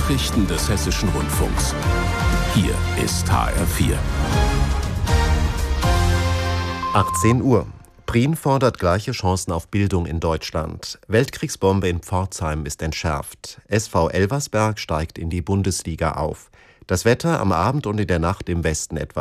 Nachrichten des Hessischen Rundfunks. Hier ist HR4. 18 Uhr. Prien fordert gleiche Chancen auf Bildung in Deutschland. Weltkriegsbombe in Pforzheim ist entschärft. SV Elversberg steigt in die Bundesliga auf. Das Wetter am Abend und in der Nacht im Westen etwas